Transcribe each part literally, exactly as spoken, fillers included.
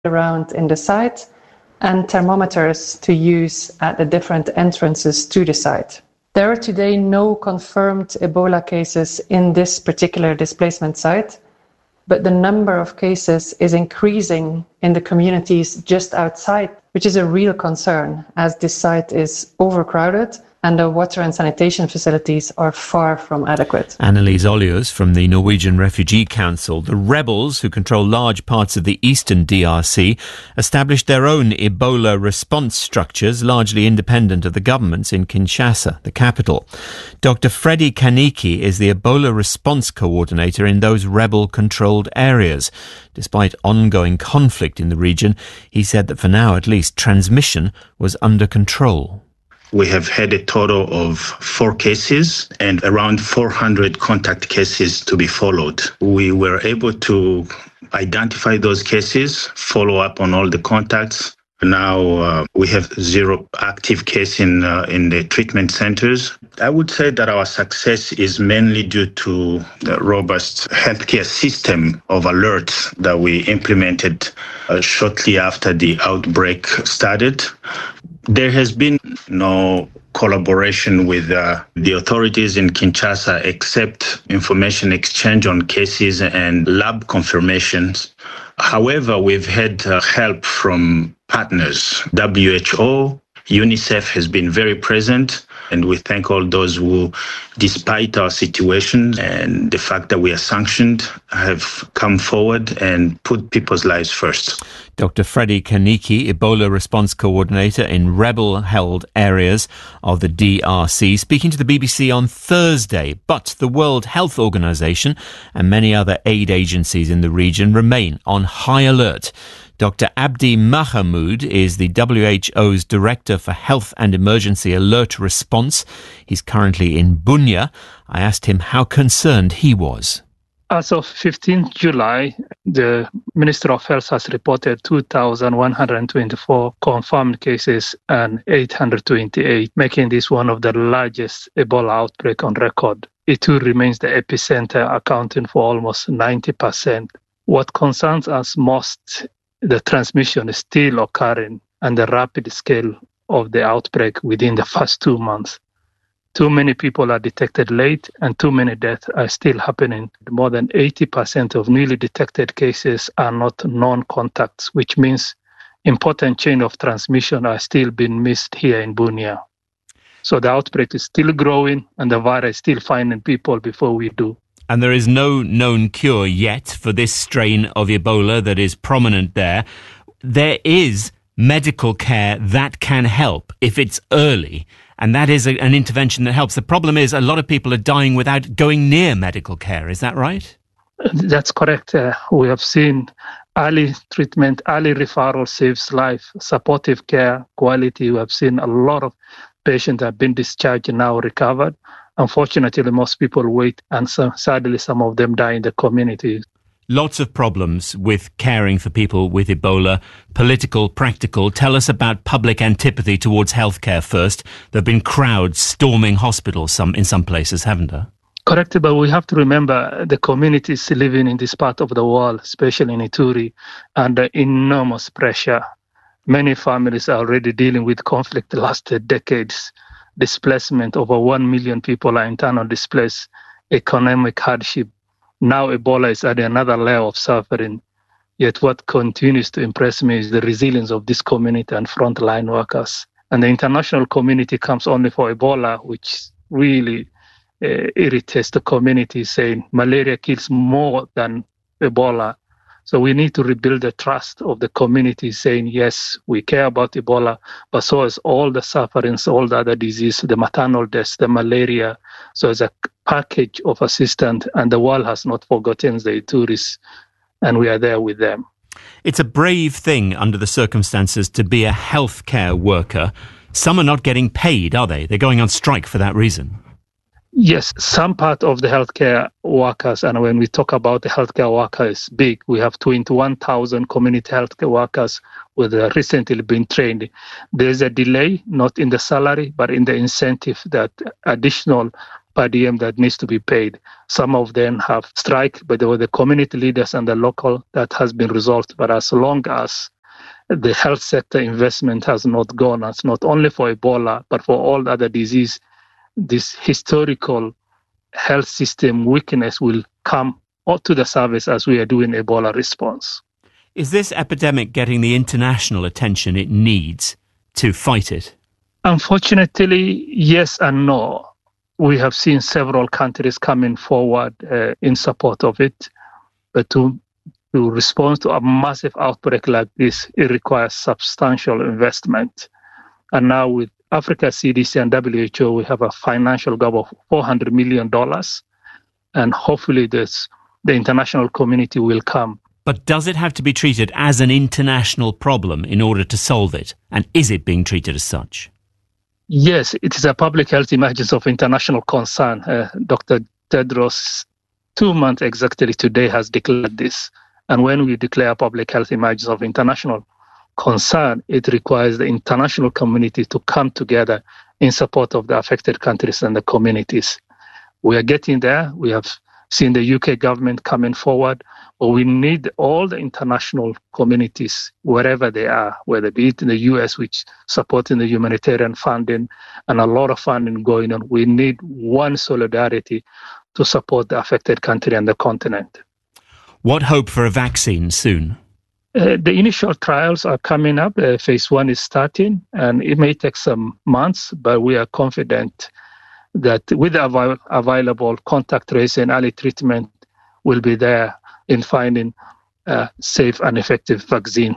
around in the site and thermometers to use at the different entrances to the site. There are today no confirmed Ebola cases in this particular displacement site, but the number of cases is increasing in the communities just outside, which is a real concern as this site is overcrowded and the water and sanitation facilities are far from adequate. Annelies Olius from the Norwegian Refugee Council. The rebels, who control large parts of the eastern D R C, established their own Ebola response structures, largely independent of the governments in Kinshasa, the capital. Doctor Freddy Kaniki is the Ebola response coordinator in those rebel-controlled areas. Despite ongoing conflict in the region, he said that for now, at least, transmission was under control. We have had a total of four cases and around four hundred contact cases to be followed. We were able to identify those cases, follow up on all the contacts. Now uh, we have zero active case in uh, in the treatment centers. I would say that our success is mainly due to the robust healthcare system of alerts that we implemented uh, shortly after the outbreak started. There has been no collaboration with uh, the authorities in Kinshasa except information exchange on cases and lab confirmations. However, we've had uh, help from partners. W H O, UNICEF has been very present, and we thank all those who, despite our situation and the fact that we are sanctioned, have come forward and put people's lives first. Doctor Freddy Kaniki, Ebola response coordinator in rebel-held areas of the D R C, speaking to the B B C on Thursday. But the World Health Organization and many other aid agencies in the region remain on high alert. Doctor Abdi Mahamoud is the W H O's Director for Health and Emergency Alert Response. He's currently in Bunia. I asked him how concerned he was. As of fifteenth July, the Minister of Health has reported two thousand one hundred twenty-four confirmed cases and eight hundred twenty-eight, making this one of the largest Ebola outbreak on record. Ituri remains the epicenter, accounting for almost ninety percent. What concerns us most, the transmission is still occurring and the rapid scale of the outbreak within the first two months. Too many people are detected late and too many deaths are still happening. More than eighty percent of newly detected cases are not non-contacts, which means important chain of transmission are still being missed here in Bunia. So the outbreak is still growing and the virus is still finding people before we do. And there is no known cure yet for this strain of Ebola that is prominent there. There is medical care that can help if it's early, and that is a, an intervention that helps. The problem is a lot of people are dying without going near medical care. Is that right? That's correct. Uh, we have seen early treatment, early referral saves life, supportive care, quality. We have seen a lot of patients have been discharged and now recovered. Unfortunately, most people wait, and so, sadly, some of them die in the community. Lots of problems with caring for people with Ebola, political, practical. Tell us about public antipathy towards healthcare first. There have been crowds storming hospitals some in some places, haven't there? Correct, but we have to remember the communities living in this part of the world, especially in Ituri, under enormous pressure. Many families are already dealing with conflict the last decades. Displacement, over one million people are internally displaced, economic hardship. Now Ebola is adding another layer of suffering. Yet what continues to impress me is the resilience of this community and frontline workers. And the international community comes only for Ebola, which really uh, irritates the community, saying malaria kills more than Ebola. So we need to rebuild the trust of the community, saying, yes, we care about Ebola, but so is all the sufferings, all the other diseases, the maternal deaths, the malaria. So it's a package of assistance, and the world has not forgotten the Ituris, and we are there with them. It's a brave thing under the circumstances to be a healthcare worker. Some are not getting paid, are they? They're going on strike for that reason. Yes, some part of the healthcare workers, and when we talk about the healthcare workers, big. We have twenty-one thousand community healthcare workers who have recently been trained. There's a delay, not in the salary, but in the incentive that additional per diem that needs to be paid. Some of them have strike, but they were the community leaders and the local that has been resolved. But as long as the health sector investment has not gone, it's not only for Ebola, but for all other disease, this historical health system weakness will come to the surface as we are doing Ebola response. Is this epidemic getting the international attention it needs to fight it? Unfortunately, yes and no. We have seen several countries coming forward uh, in support of it, but to to respond to a massive outbreak like this, it requires substantial investment. And now with Africa C D C and W H O, we have a financial gap of four hundred million dollars, and hopefully this, the international community will come. But does it have to be treated as an international problem in order to solve it? And is it being treated as such? Yes, it is a public health emergency of international concern. Uh, Doctor Tedros, two months exactly today, has declared this. And when we declare a public health emergency of international concern, it requires the international community to come together in support of the affected countries and the communities. We are getting there. We have seen the U K government coming forward, but we need all the international communities, wherever they are, whether it be it in the U S, which supporting the humanitarian funding and a lot of funding going on. We need one solidarity to support the affected country and the continent. What hope for a vaccine soon? Uh, the initial trials are coming up. Uh, phase one is starting, and it may take some months, but we are confident that with the av- available contact tracing and early treatment, will be there in finding a safe and effective vaccine.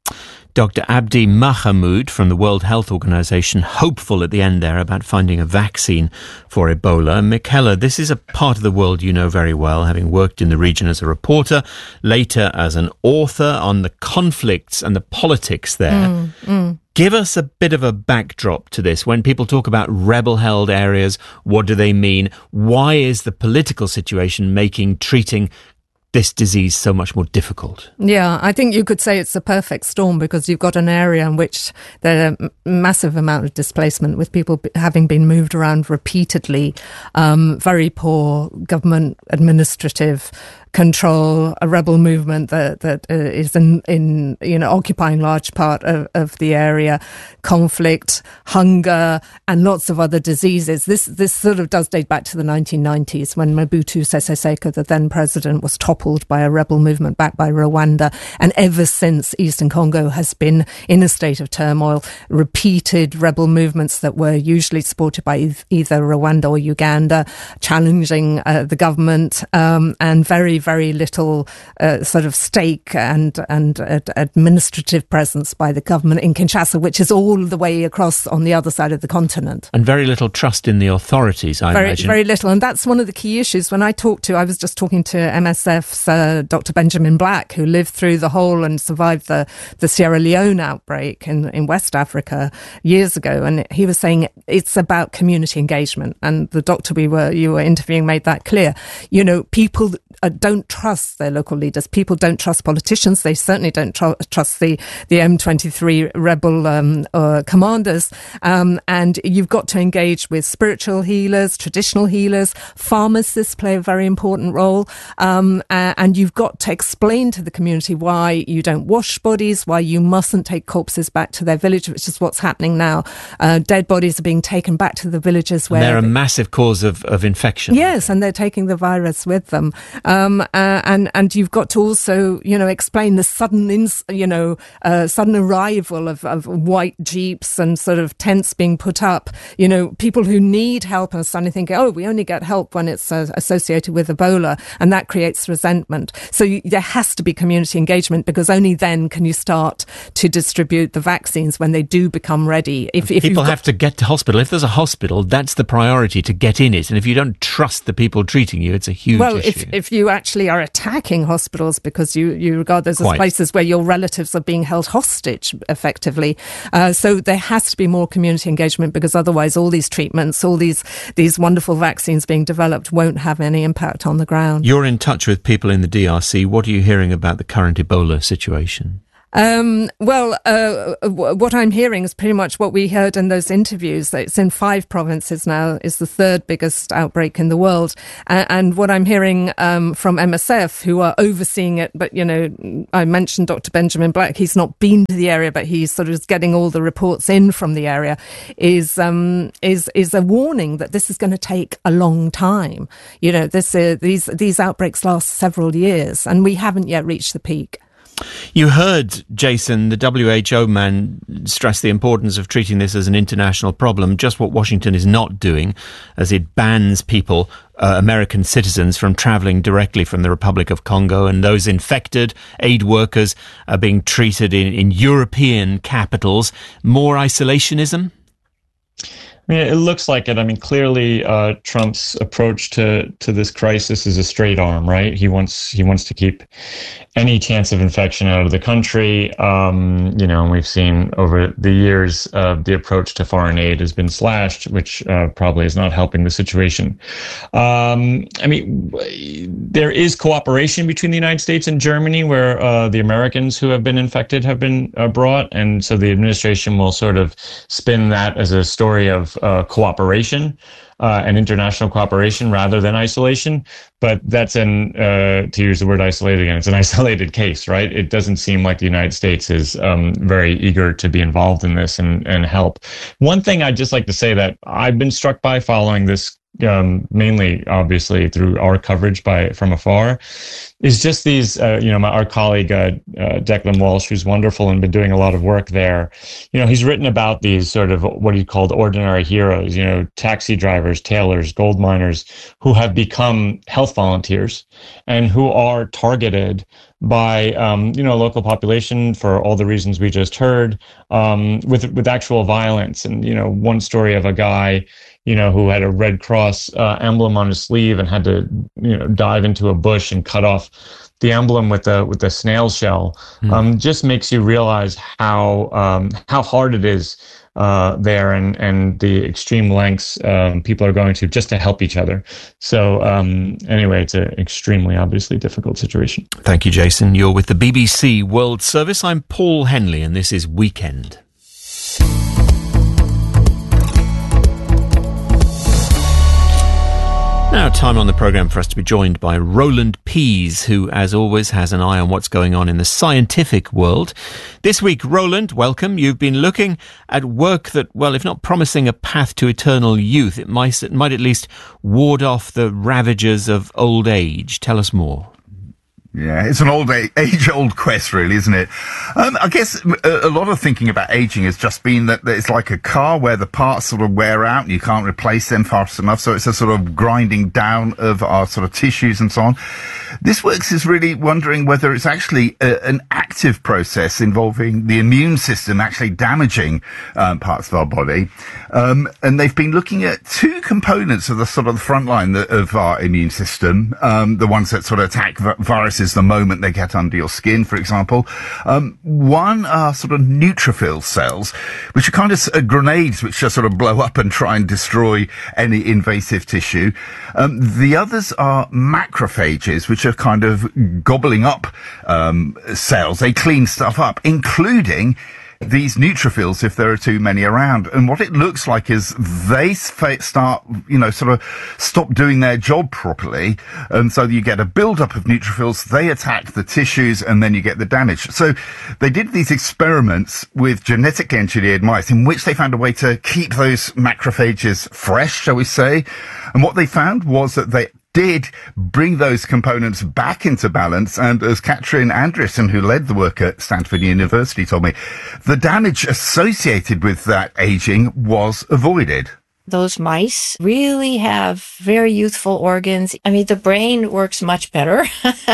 Doctor Abdi Mahamoud from the World Health Organization, hopeful at the end there about finding a vaccine for Ebola. Michaela, this is a part of the world you know very well, having worked in the region as a reporter, later as an author on the conflicts and the politics there. Mm, mm. Give us a bit of a backdrop to this. When people talk about rebel-held areas, what do they mean? Why is the political situation making treating this disease so much more difficult? Yeah, I think you could say it's a perfect storm, because you've got an area in which there's a massive amount of displacement, with people having been moved around repeatedly, um, very poor government administrative control, a rebel movement that that uh, is in, in you know occupying large part of, of the area, conflict, hunger, and lots of other diseases. This this sort of does date back to the nineteen nineties, when Mobutu Sese Seko, the then president, was toppled by a rebel movement backed by Rwanda, and ever since Eastern Congo has been in a state of turmoil. Repeated rebel movements that were usually supported by e- either Rwanda or Uganda, challenging uh, the government, um, and very very little uh, sort of stake and and uh, administrative presence by the government in Kinshasa, which is all the way across on the other side of the continent. And very little trust in the authorities, I very, imagine. Very little. And that's one of the key issues. When I talked to, I was just talking to M S F's uh, Doctor Benjamin Black, who lived through the whole and survived the, the Sierra Leone outbreak in, in West Africa years ago. And he was saying it's about community engagement. And the doctor we were you were interviewing made that clear. You know, people uh, don't trust their local leaders. People don't trust politicians. They certainly don't tr- trust the, the M twenty-three rebel um, uh, commanders. Um, and you've got to engage with spiritual healers, traditional healers. Pharmacists play a very important role. Um, uh, and you've got to explain to the community why you don't wash bodies, why you mustn't take corpses back to their village, which is what's happening now. Uh, dead bodies are being taken back to the villages where... And they're a massive cause of, of infection. Yes, and they're taking the virus with them. Um, uh, and, and you've got to also, you know, explain the sudden, ins, you know, uh, sudden arrival of, of white jeeps and sort of tents being put up. You know, people who need help are suddenly thinking, oh, we only get help when it's uh, associated with Ebola, and that creates resentment. So you, there has to be community engagement, because only then can you start to distribute the vaccines when they do become ready. If, if people got- have to get to hospital. If there's a hospital, that's the priority, to get in it. And if you don't trust the people treating you, it's a huge well, issue. Well, if, if you actually are attacking hospitals because you, you regard those Quite. as places where your relatives are being held hostage, effectively. Uh, so there has to be more community engagement, because otherwise all these treatments, all these, these wonderful vaccines being developed won't have any impact on the ground. You're in touch with people in the D R C. What are you hearing about the current Ebola situation? Um, well, uh, what I'm hearing is pretty much what we heard in those interviews. That it's in five provinces now, is the third biggest outbreak in the world. Uh, and what I'm hearing um, from M S F, who are overseeing it, but, you know, I mentioned Doctor Benjamin Black, he's not been to the area, but he's sort of getting all the reports in from the area, is um, is is a warning that this is going to take a long time. You know, this uh, these these outbreaks last several years, and we haven't yet reached the peak. You heard, Jason, the W H O man stress the importance of treating this as an international problem, just what Washington is not doing, as it bans people, uh, American citizens, from travelling directly from the Republic of Congo, and those infected, aid workers, are being treated in, in European capitals. More isolationism? I mean, it looks like it. I mean, clearly, uh, Trump's approach to, to this crisis is a straight arm, right? He wants he wants to keep any chance of infection out of the country. Um, you know, and we've seen over the years, uh, the approach to foreign aid has been slashed, which uh, probably is not helping the situation. Um, I mean, there is cooperation between the United States and Germany, where uh, the Americans who have been infected have been uh, brought, and so the administration will sort of spin that as a story of Uh, cooperation uh, and international cooperation rather than isolation. But that's an, uh, to use the word isolated again, it's an isolated case, right? It doesn't seem like the United States is um, very eager to be involved in this and, and help. One thing I'd just like to say that I've been struck by following this, um, mainly obviously through our coverage by from afar, is just these, uh, you know, my, our colleague, uh, uh, Declan Walsh, who's wonderful and been doing a lot of work there. You know, he's written about these sort of what he called ordinary heroes, you know, taxi drivers, tailors, gold miners, who have become health volunteers and who are targeted by, um, you know, local population for all the reasons we just heard, um, with, with actual violence. And, you know, one story of a guy, you know, who had a Red Cross uh, emblem on his sleeve and had to, you know, dive into a bush and cut off the emblem with the with the snail shell, mm. um, just makes you realize how um, how hard it is uh, there, and and the extreme lengths um, people are going to just to help each other. So um, anyway, it's an extremely obviously difficult situation. Thank you, Jason. You're with the B B C World Service. I'm Paul Henley, and this is Weekend. Now, time on the programme for us to be joined by Roland Pease, who, as always, has an eye on what's going on in the scientific world. This week, Roland, welcome. You've been looking at work that, well, if not promising a path to eternal youth, it might, it might at least ward off the ravages of old age. Tell us more. Yeah, it's an old age-old quest, really, isn't it? Um, I guess a, a lot of thinking about aging has just been that it's like a car where the parts sort of wear out and you can't replace them fast enough. So it's a sort of grinding down of our sort of tissues and so on. This works is really wondering whether it's actually a, an active process involving the immune system actually damaging um, parts of our body. Um, and they've been looking at two components of the sort of the front line of our immune system, um, the ones that sort of attack viruses the moment they get under your skin, for example. Um, one are sort of neutrophil cells, which are kind of uh, grenades which just sort of blow up and try and destroy any invasive tissue. Um, the others are macrophages, which are kind of gobbling up um, cells. They clean stuff up, including these neutrophils if there are too many around. And what it looks like is they start, you know, sort of stop doing their job properly. And so you get a buildup of neutrophils, they attack the tissues, and then you get the damage. So they did these experiments with genetically engineered mice in which they found a way to keep those macrophages fresh, shall we say. And what they found was that they did bring those components back into balance. And as Katrin Andresen, who led the work at Stanford University, told me, the damage associated with that aging was avoided. Those mice really have very youthful organs. I mean, the brain works much better.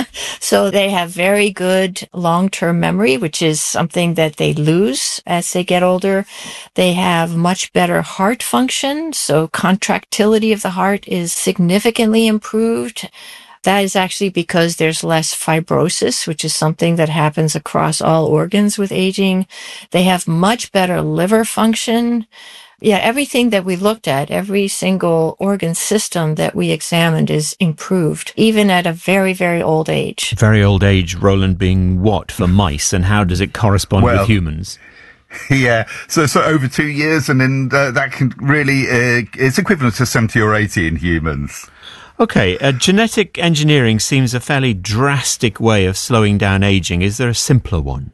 So they have very good long-term memory, which is something that they lose as they get older. They have much better heart function. So contractility of the heart is significantly improved. That is actually because there's less fibrosis, which is something that happens across all organs with aging. They have much better liver function. Yeah, everything that we looked at, every single organ system that we examined is improved, even at a very, very old age. Very old age, Roland, being what for mice, and how does it correspond well, with humans? Yeah, so so over two years, and then uh, that can really, uh, it's equivalent to seventy or eighty in humans. Okay, uh, genetic engineering seems a fairly drastic way of slowing down aging. Is there a simpler one?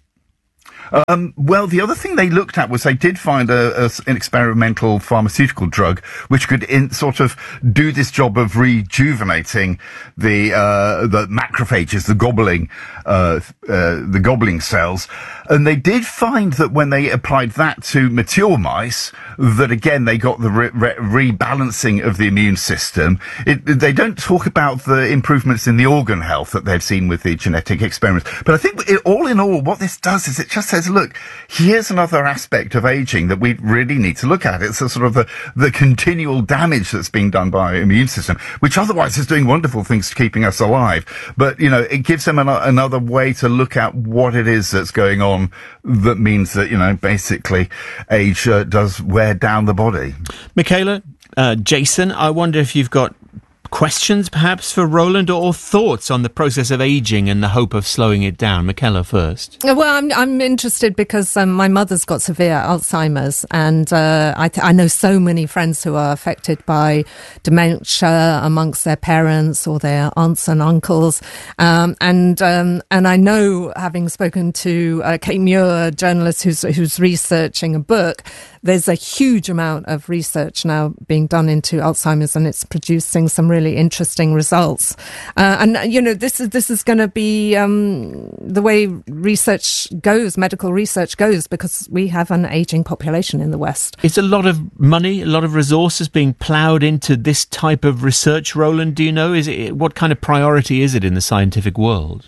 Um, well, the other thing they looked at was they did find a, a, an experimental pharmaceutical drug which could in, sort of do this job of rejuvenating the uh, the macrophages, the gobbling, uh, uh, the gobbling cells, and they did find that when they applied that to mature mice, that again they got the re- re- rebalancing of the immune system. It, they don't talk about the improvements in the organ health that they've seen with the genetic experiments, but I think it, all in all, what this does is it just says, look, here's another aspect of aging that we really need to look at. It's a sort of the, the continual damage that's being done by our immune system, which otherwise is doing wonderful things to keeping us alive. But, you know, it gives them an, another way to look at what it is that's going on that means that, you know, basically age uh, does wear down the body. Michaela, uh, Jason, I wonder if you've got questions perhaps for Roland, or thoughts on the process of aging and the hope of slowing it down. Michaela first. Well, I'm I'm interested because um, my mother's got severe Alzheimer's, and uh, I, th- I know so many friends who are affected by dementia amongst their parents or their aunts and uncles, um, and um, and I know, having spoken to uh, Kate Muir, a journalist who's who's researching a book, there's a huge amount of research now being done into Alzheimer's, and it's producing some really interesting results. Uh, and, you know, this is this is going to be um, the way research goes, medical research goes, because we have an aging population in the West. Is a lot of money, a lot of resources being ploughed into this type of research, Roland? Do you know? Is it, what kind of priority is it in the scientific world?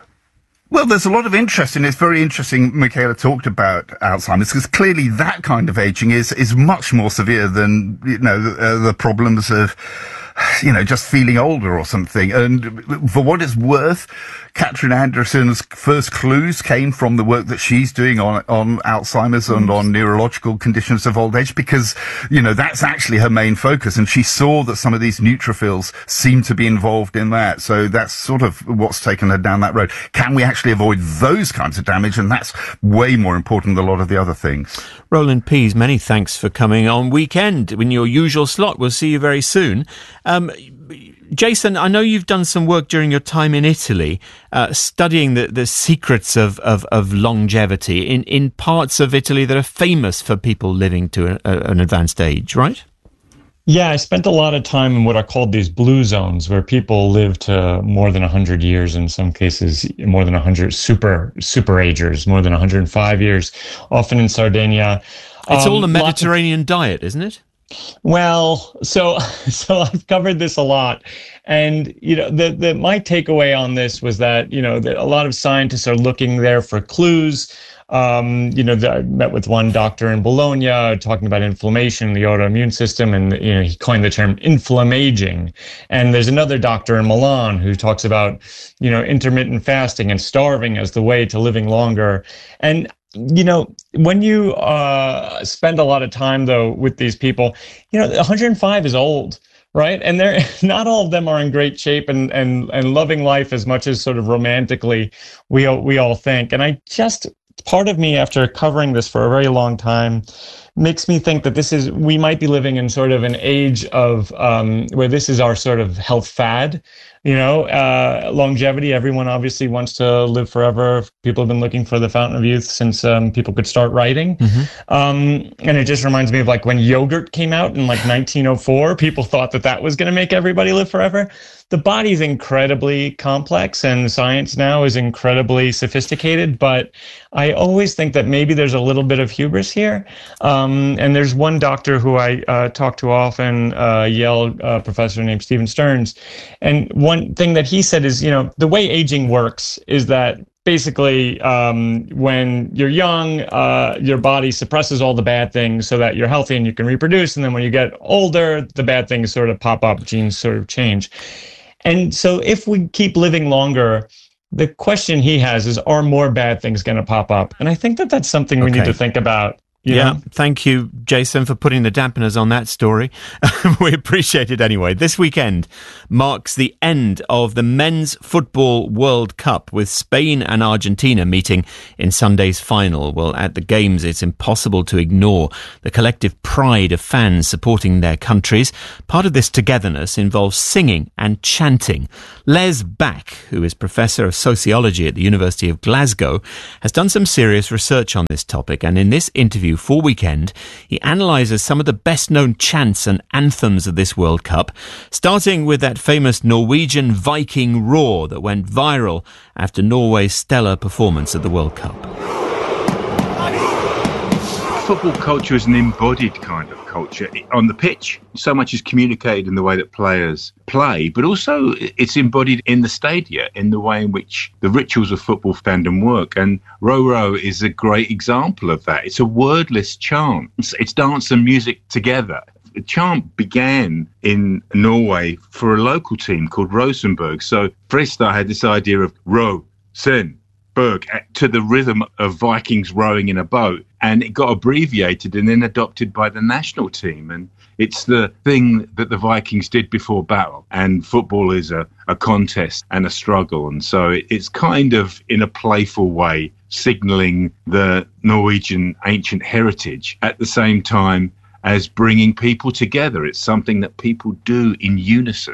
Well, there's a lot of interest, and it's very interesting. Michaela talked about Alzheimer's, because clearly that kind of aging is is much more severe than, you know, the, uh, the problems of, you know, just feeling older or something. And for what it's worth, Catherine Anderson's first clues came from the work that she's doing on on Alzheimer's and on neurological conditions of old age, because, you know, that's actually her main focus. And she saw that some of these neutrophils seem to be involved in that. So that's sort of what's taken her down that road. Can we actually avoid those kinds of damage? And that's way more important than a lot of the other things. Roland Pease, many thanks for coming on Weekend in your usual slot. We'll see you very soon. Um, Jason, I know you've done some work during your time in Italy, uh, studying the, the secrets of, of, of longevity in, in parts of Italy that are famous for people living to a, a, an advanced age, right? Yeah, I spent a lot of time in what are called these blue zones, where people live to more than one hundred years, in some cases more than one hundred, super, super agers, more than one hundred five years, often in Sardinia. It's um, all the Mediterranean diet, isn't it? Well, so so I've covered this a lot, and you know, the the my takeaway on this was that, you know, that a lot of scientists are looking there for clues. Um, you know, the, I met with one doctor in Bologna talking about inflammation in the autoimmune system, and, you know, he coined the term inflammaging. And there's another doctor in Milan who talks about, you know, intermittent fasting and starving as the way to living longer. And you know, when you uh, spend a lot of time, though, with these people, you know, one hundred five is old, right? And they're not all of them are in great shape and and and loving life as much as sort of romantically we all, we all think. And I just, part of me, after covering this for a very long time, makes me think that this is, we might be living in sort of an age of um, where this is our sort of health fad. You know, uh, longevity, everyone obviously wants to live forever. People have been looking for the fountain of youth since um, people could start writing. Mm-hmm. Um, and it just reminds me of like when yogurt came out in like nineteen oh four, people thought that that was going to make everybody live forever. The body's incredibly complex, and science now is incredibly sophisticated, but I always think that maybe there's a little bit of hubris here. Um, and there's one doctor who I uh, talk to often, uh, Yale uh, professor named Stephen Stearns, and one thing that he said is, you know, the way aging works is that basically um, when you're young, uh, your body suppresses all the bad things so that you're healthy and you can reproduce, and then when you get older, the bad things sort of pop up, genes sort of change. And so if we keep living longer, the question he has is, are more bad things going to pop up? And I think that that's something we okay. need to think about. You yeah, know? Thank you, Jason, for putting the dampeners on that story. We appreciate it anyway. This weekend marks the end of the Men's Football World Cup, with Spain and Argentina meeting in Sunday's final. Well, at the Games, it's impossible to ignore the collective pride of fans supporting their countries. Part of this togetherness involves singing and chanting. Les Back, who is Professor of Sociology at the University of Glasgow, has done some serious research on this topic, and in this interview for Weekend, he analyses some of the best-known chants and anthems of this World Cup, starting with that famous Norwegian Viking roar that went viral after Norway's stellar performance at the World Cup. Football culture is an embodied kind of culture. On the pitch, so much is communicated in the way that players play, but also it's embodied in the stadia, in the way in which the rituals of football fandom work. And Row Row is a great example of that. It's a wordless chant. It's, it's dance and music together. The chant began in Norway for a local team called Rosenborg. So Fristad had this idea of row, sen, berg, to the rhythm of Vikings rowing in a boat. And it got abbreviated and then adopted by the national team. And it's the thing that the Vikings did before battle. And football is a, a contest and a struggle. And so it, it's kind of, in a playful way, signalling the Norwegian ancient heritage at the same time as bringing people together. It's something that people do in unison.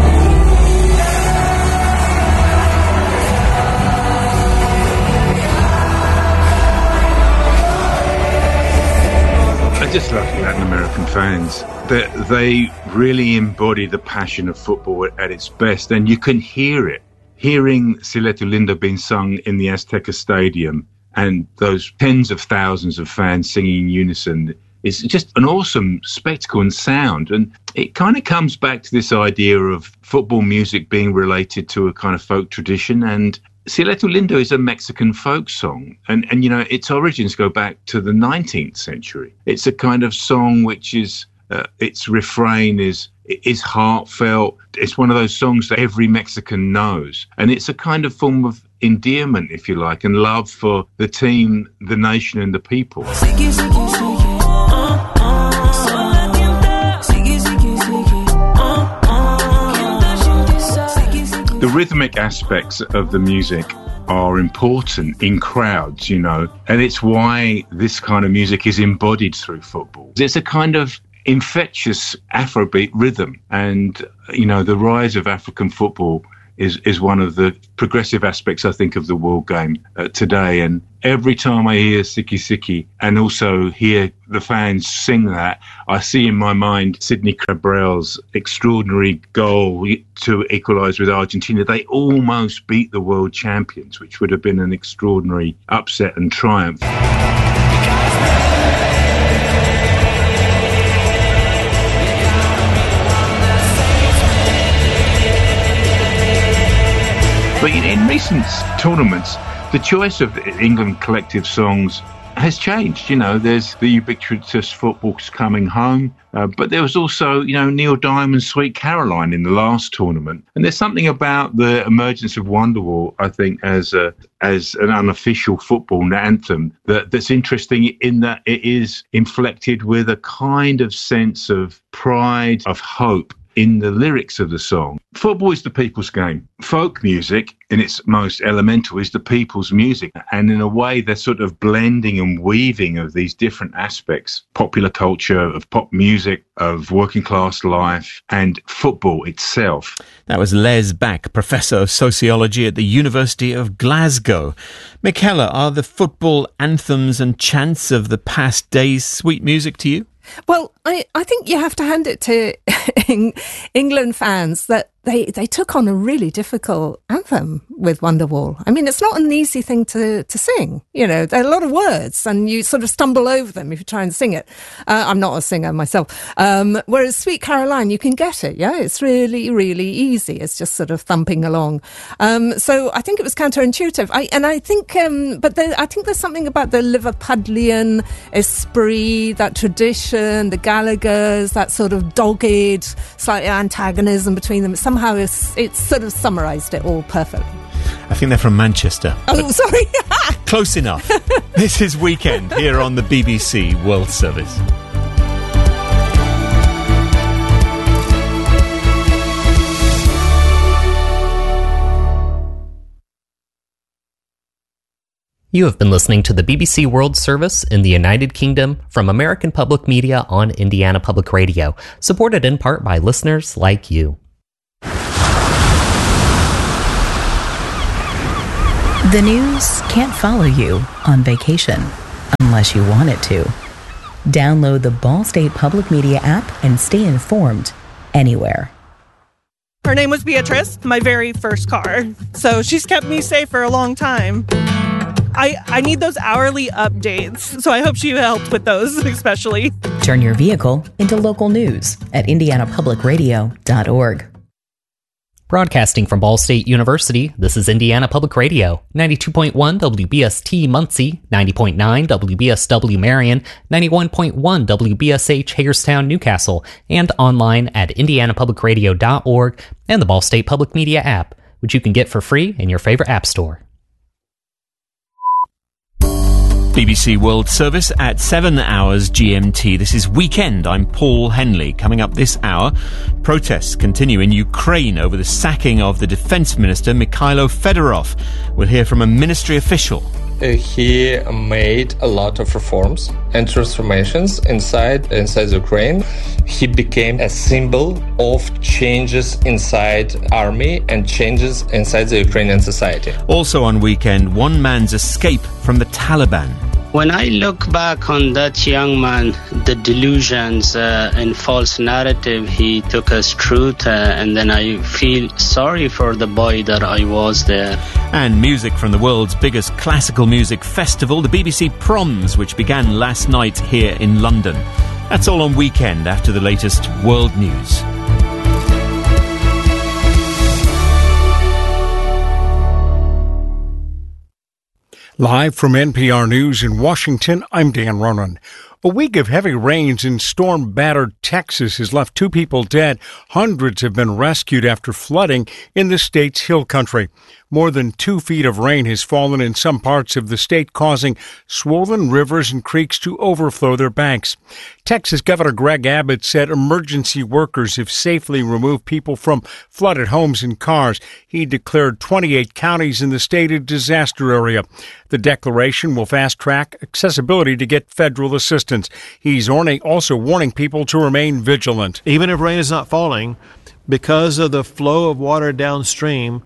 I just love Latin American fans. They, they really embody the passion of football at its best, and you can hear it. Hearing Si Letra Linda being sung in the Azteca Stadium and those tens of thousands of fans singing in unison, it's just an awesome spectacle and sound. And it kind of comes back to this idea of football music being related to a kind of folk tradition. And Si Letra Linda is a Mexican folk song. And, and, you know, its origins go back to the nineteenth century. It's a kind of song which is, uh, its refrain is, is heartfelt. It's one of those songs that every Mexican knows. And it's a kind of form of endearment, if you like, and love for the team, the nation and the people. The rhythmic aspects of the music are important in crowds, you know, and it's why this kind of music is embodied through football. It's a kind of infectious Afrobeat rhythm, and, you know, the rise of African football is, is one of the progressive aspects, I think, of the world game uh, today. And every time I hear Siki Siki and also hear the fans sing that, I see in my mind Sidney Cabral's extraordinary goal to equalise with Argentina. They almost beat the world champions, which would have been an extraordinary upset and triumph. But in recent tournaments, the choice of England collective songs has changed. You know, there's the ubiquitous Football's Coming Home, uh, but there was also, you know, Neil Diamond's Sweet Caroline in the last tournament. And there's something about the emergence of Wonderwall, I think, as a, as an unofficial football anthem that, that's interesting in that it is inflected with a kind of sense of pride, of hope in the lyrics of the song. Football is the people's game. Folk music, in its most elemental, is the people's music. And in a way, they're sort of blending and weaving of these different aspects. Popular culture, of pop music, of working class life, and football itself. That was Les Back, Professor of Sociology at the University of Glasgow. Michaela, are the football anthems and chants of the past days sweet music to you? Well, I, I think you have to hand it to England fans that they, they took on a really difficult anthem with Wonderwall. I mean, it's not an easy thing to, to sing. You know, there are a lot of words and you sort of stumble over them if you try and sing it. Uh, I'm not a singer myself. Um, whereas Sweet Caroline, you can get it. Yeah, it's really, really easy. It's just sort of thumping along. Um, so I think it was counterintuitive. I, and I think, um, but there, I think there's something about the Liverpudlian esprit, that tradition, the Gallaghers, that sort of dogged, slightly antagonism between them. Somehow it's, it's sort of summarised it all perfectly. I think they're from Manchester. Oh, sorry. Close enough. This is Weekend here on the B B C World Service. You have been listening to the B B C World Service in the United Kingdom from American Public Media on Indiana Public Radio, supported in part by listeners like you. The news can't follow you on vacation unless you want it to. Download the Ball State Public Media app and stay informed anywhere. Her name was Beatrice, my very first car. So she's kept me safe for a long time. I, I need those hourly updates, so I hope she helped with those, especially. Turn your vehicle into local news at indiana public radio dot org. Broadcasting from Ball State University, this is Indiana Public Radio, ninety-two point one W B S T Muncie, ninety point nine W B S W Marion, ninety-one point one W B S H Hagerstown, Newcastle, and online at indiana public radio dot org and the Ball State Public Media app, which you can get for free in your favorite app store. B B C World Service at seven hours G M T. This is Weekend. I'm Paul Henley. Coming up this hour, protests continue in Ukraine over the sacking of the Defense Minister Mikhailo Fedorov. We'll hear from a ministry official. Uh, he made a lot of reforms and transformations inside inside Ukraine. He became a symbol of changes inside army and changes inside the Ukrainian society. Also on Weekend, one man's escape from the Taliban. When I look back on that young man, the delusions uh, and false narrative he took us through, uh, and then I feel sorry for the boy that I was there. And music from the world's biggest classical music festival, the B B C Proms, which began last night here in London. That's all on Weekend after the latest world news. Live from N P R News in Washington, I'm Dan Ronan. A week of heavy rains in storm-battered Texas has left two people dead. Hundreds have been rescued after flooding in the state's hill country. More than two feet of rain has fallen in some parts of the state, causing swollen rivers and creeks to overflow their banks. Texas Governor Greg Abbott said emergency workers have safely removed people from flooded homes and cars. He declared twenty-eight counties in the state a disaster area. The declaration will fast-track accessibility to get federal assistance. He's also warning people to remain vigilant. Even if rain is not falling, because of the flow of water downstream,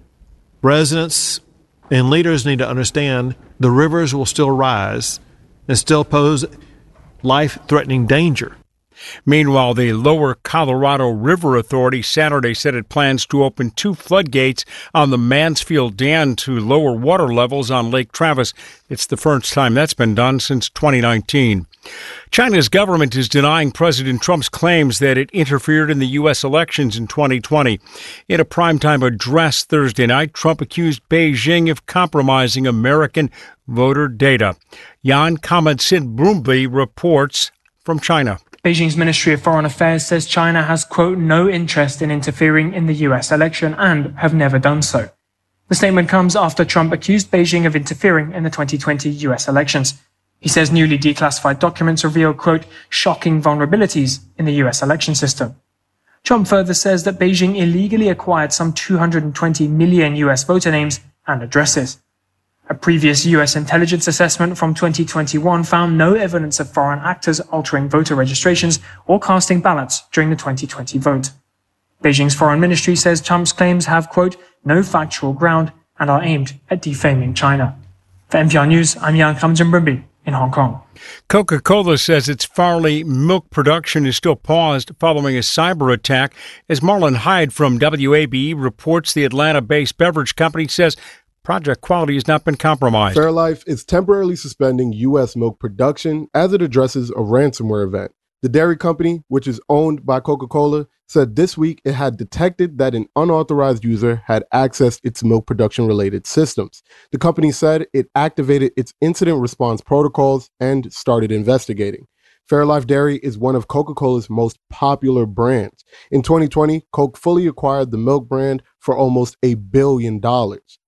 residents and leaders need to understand the rivers will still rise and still pose life-threatening danger. Meanwhile, the Lower Colorado River Authority Saturday said it plans to open two floodgates on the Mansfield Dam to lower water levels on Lake Travis. It's the first time that's been done since twenty nineteen. China's government is denying President Trump's claims that it interfered in the U S elections in twenty twenty. In a primetime address Thursday night, Trump accused Beijing of compromising American voter data. Jan Kamen-Sid-Brumby reports from China. Beijing's Ministry of Foreign Affairs says China has, quote, no interest in interfering in the U S election and have never done so. The statement comes after Trump accused Beijing of interfering in the twenty twenty U S elections. He says newly declassified documents reveal, quote, shocking vulnerabilities in the U S election system. Trump further says that Beijing illegally acquired some two hundred twenty million U S voter names and addresses. A previous U S intelligence assessment from twenty twenty-one found no evidence of foreign actors altering voter registrations or casting ballots during the twenty twenty vote. Beijing's foreign ministry says Trump's claims have, quote, no factual ground and are aimed at defaming China. For N P R News, I'm Jan Kamen-Sid-Brumby in Hong Kong. Coca-Cola says its Farley milk production is still paused following a cyber attack. As Marlon Hyde from W A B E reports, the Atlanta-based beverage company says project quality has not been compromised. Fairlife is temporarily suspending U S milk production as it addresses a ransomware event. The dairy company, which is owned by Coca-Cola, said this week it had detected that an unauthorized user had accessed its milk production-related systems. The company said it activated its incident response protocols and started investigating. Fairlife Dairy is one of Coca-Cola's most popular brands. In twenty twenty, Coke fully acquired the milk brand for almost a billion dollars.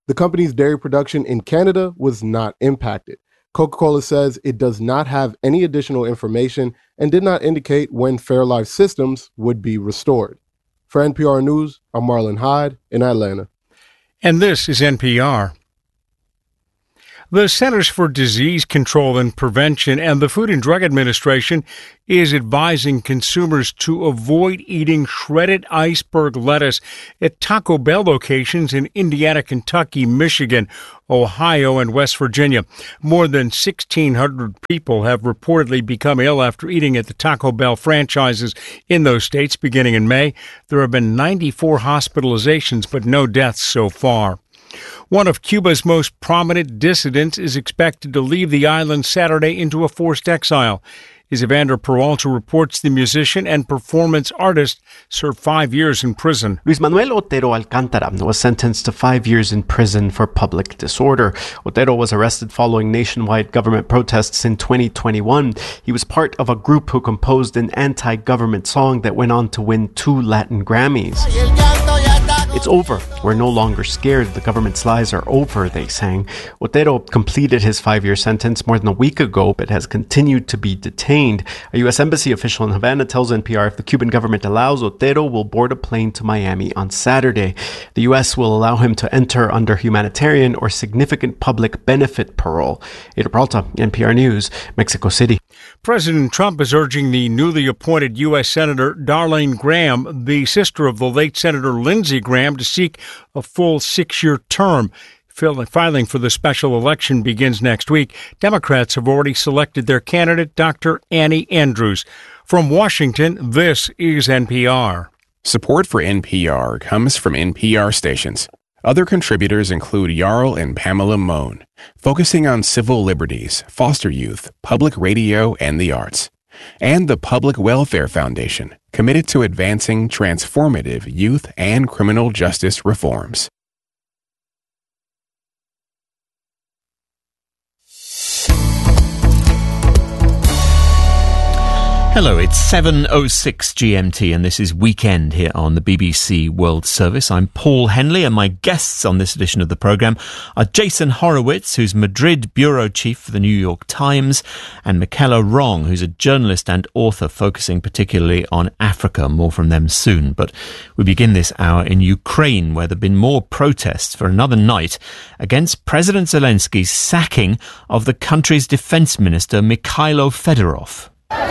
The company's dairy production in Canada was not impacted. Coca-Cola says it does not have any additional information and did not indicate when Fairlife systems would be restored. For N P R News, I'm Marlon Hyde in Atlanta. And this is N P R. The Centers for Disease Control and Prevention and the Food and Drug Administration is advising consumers to avoid eating shredded iceberg lettuce at Taco Bell locations in Indiana, Kentucky, Michigan, Ohio, and West Virginia. More than sixteen hundred people have reportedly become ill after eating at the Taco Bell franchises in those states beginning in May. There have been ninety-four hospitalizations, but no deaths so far. One of Cuba's most prominent dissidents is expected to leave the island Saturday into a forced exile. As Evander Peralta reports, the musician and performance artist served five years in prison. Luis Manuel Otero Alcántara was sentenced to five years in prison for public disorder. Otero was arrested following nationwide government protests in twenty twenty-one. He was part of a group who composed an anti-government song that went on to win two Latin Grammys. It's over. We're no longer scared. The government's lies are over, they sang. Otero completed his five-year sentence more than a week ago, but has continued to be detained. A U S embassy official in Havana tells N P R if the Cuban government allows, Otero will board a plane to Miami on Saturday. The U S will allow him to enter under humanitarian or significant public benefit parole. Ada Peralta, N P R News, Mexico City. President Trump is urging the newly appointed U S Senator Darlene Graham, the sister of the late Senator Lindsey Graham, to seek a full six-year term. Filing for the special election begins next week. Democrats have already selected their candidate, Doctor Annie Andrews. From Washington, this is N P R. Support for N P R comes from N P R stations. Other contributors include Jarl and Pamela Mohn, focusing on civil liberties, foster youth, public radio, and the arts. And the Public Welfare Foundation, committed to advancing transformative youth and criminal justice reforms. Hello, it's seven oh six G M T and this is Weekend here on the B B C World Service. I'm Paul Henley and my guests on this edition of the programme are Jason Horowitz, who's Madrid bureau chief for the New York Times, and Michaela Wrong, who's a journalist and author focusing particularly on Africa. More from them soon. But we begin this hour in Ukraine, where there have been more protests for another night against President Zelensky's sacking of the country's defence minister, Mikhailo Fedorov.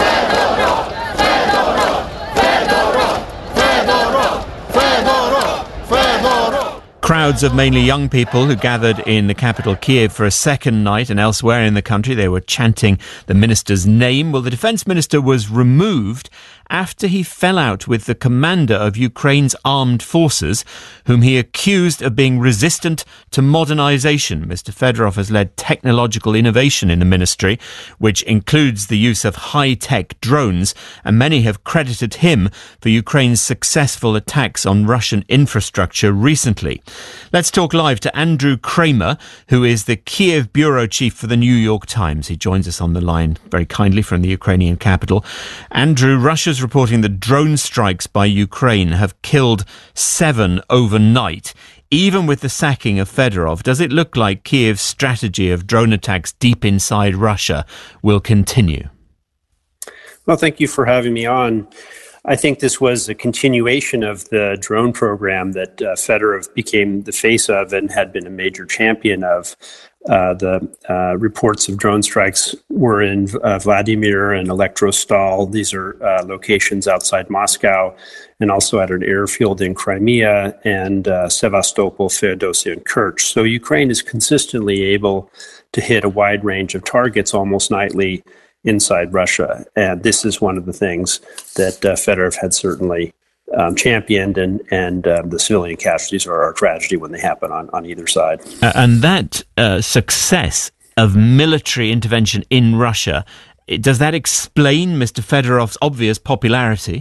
Crowds of mainly young people who gathered in the capital Kiev for a second night, and elsewhere in the country they were chanting the minister's name. Well, the defence minister was removed after he fell out with the commander of Ukraine's armed forces, whom he accused of being resistant to modernisation. Mister Fedorov has led technological innovation in the ministry, which includes the use of high-tech drones, and many have credited him for Ukraine's successful attacks on Russian infrastructure recently. Let's talk live to Andrew Kramer, who is the Kiev bureau chief for the New York Times. He joins us on the line very kindly from the Ukrainian capital. Andrew, Russia's reporting that drone strikes by Ukraine have killed seven overnight. Even with the sacking of Fedorov, does it look like Kiev's strategy of drone attacks deep inside Russia will continue? Well, thank you for having me on. I think this was a continuation of the drone program that uh, Fedorov became the face of and had been a major champion of. Uh, the uh, reports of drone strikes were in uh, Vladimir and Elektrostal. These are uh, locations outside Moscow, and also at an airfield in Crimea and uh, Sevastopol, Feodosia, and Kerch. So Ukraine is consistently able to hit a wide range of targets almost nightly inside Russia. And this is one of the things that uh, Fedorov had certainly Um, championed, and and um, the civilian casualties are a tragedy when they happen on, on either side. Uh, and that uh, success of military intervention in Russia, does that explain Mister Fedorov's obvious popularity?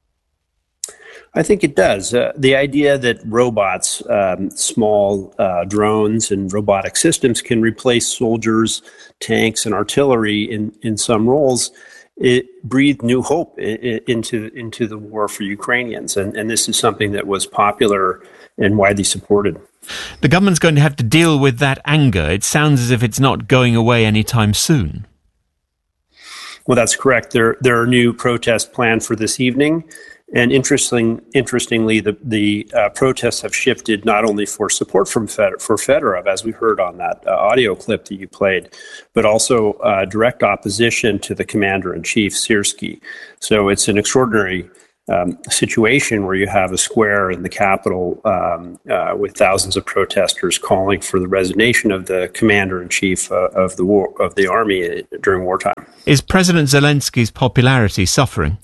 I think it does. Uh, the idea that robots, um, small uh, drones and robotic systems can replace soldiers, tanks, and artillery in, in some roles, it breathed new hope into into the war for Ukrainians, and, and this is something that was popular and widely supported. The government's going to have to deal with that anger. It sounds as if it's not going away anytime soon. Well, that's correct. There, there are new protests planned for this evening. And interesting, interestingly, the, the uh, protests have shifted not only for support from Fed, for Fedorov, as we heard on that uh, audio clip that you played, but also uh, direct opposition to the commander-in-chief, Syrskyi. So it's an extraordinary um, situation where you have a square in the capital um, uh, with thousands of protesters calling for the resignation of the commander-in-chief uh, of the war, of the army during wartime. Is President Zelensky's popularity suffering?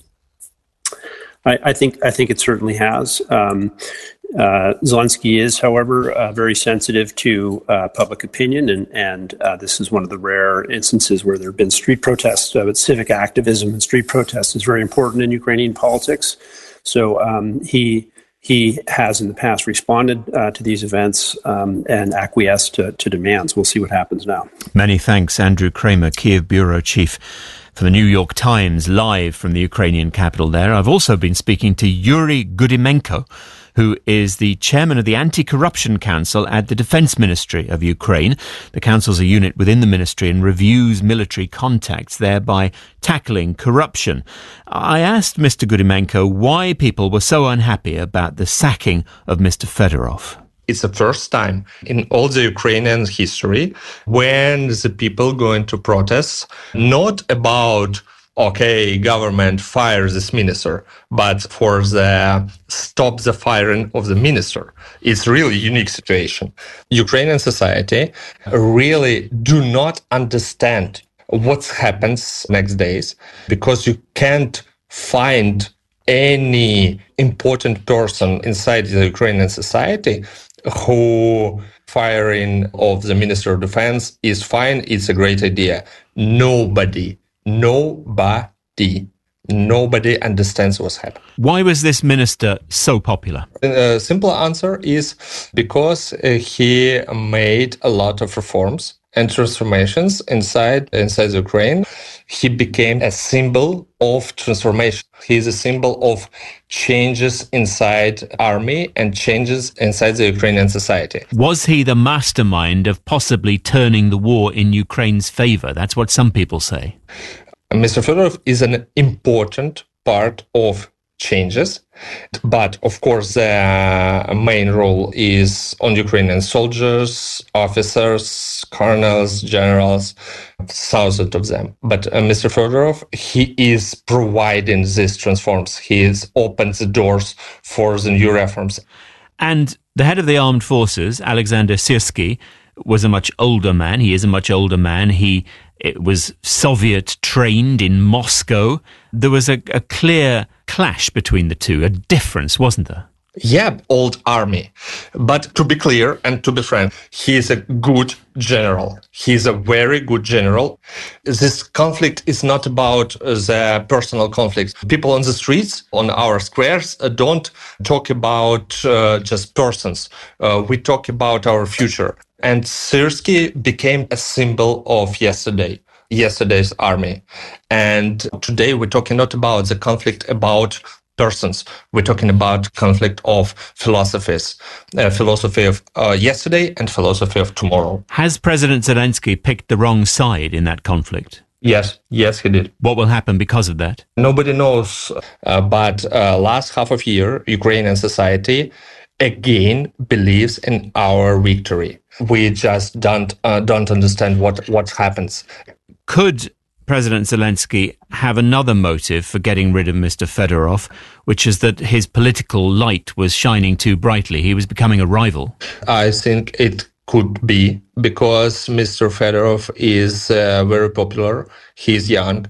I, I think I think it certainly has. Um, uh, Zelensky is, however, uh, very sensitive to uh, public opinion, and and uh, this is one of the rare instances where there have been street protests. Uh, but civic activism and street protests is very important in Ukrainian politics. So um, he he has in the past responded uh, to these events um, and acquiesced to, to demands. We'll see what happens now. Many thanks, Andrew Kramer, Kiev bureau chief for the New York Times, live from the Ukrainian capital there. I've also been speaking to Yuri Gudimenko, who is the chairman of the Anti-Corruption Council at the Defense Ministry of Ukraine. The council's a unit within the ministry and reviews military contacts, thereby tackling corruption. I asked Mister Gudimenko why people were so unhappy about the sacking of Mister Fedorov. It's the first time in all the Ukrainian history when the people go into protests, not about, okay, government fires this minister, but for the stop the firing of the minister. It's really a unique situation. Ukrainian society really do not understand what happens next days because you can't find any important person inside the Ukrainian society who firing of the Minister of Defense is fine. It's a great idea. Nobody, nobody, nobody understands what's happening. Why was this minister so popular? A simple answer is because uh, he made a lot of reforms and transformations inside inside Ukraine. He became a symbol of transformation. He is a symbol of changes inside army and changes inside the Ukrainian society. Was he the mastermind of possibly turning the war in Ukraine's favor? That's what some people say. Mister Fedorov is an important part of changes, but of course the main role is on Ukrainian soldiers, officers, colonels, generals, thousands of them. But uh, Mister Fedorov, he is providing these transforms. He is opens the doors for the new reforms. And the head of the armed forces, Alexander Syrskyi, was a much older man. He is a much older man. He it was Soviet trained in Moscow. There was a, a clear clash between the two, a difference, wasn't there? Yeah, old army. But to be clear and to be frank, he is a good general. He is a very good general. This conflict is not about the personal conflicts. People on the streets, on our squares, don't talk about uh, just persons. Uh, we talk about our future. And Syrskyi became a symbol of yesterday, yesterday's army. And today we're talking not about the conflict about persons. We're talking about conflict of philosophies, uh, philosophy of uh, yesterday and philosophy of tomorrow. Has President Zelensky picked the wrong side in that conflict? Yes, yes, he did. What will happen because of that? Nobody knows. Uh, but uh, last half of year, Ukrainian society again believes in our victory. We just don't uh, don't understand what, what happens. Could President Zelensky have another motive for getting rid of Mister Fedorov, which is that his political light was shining too brightly? He was becoming a rival. I think it could be because Mister Fedorov is uh, very popular. He's young,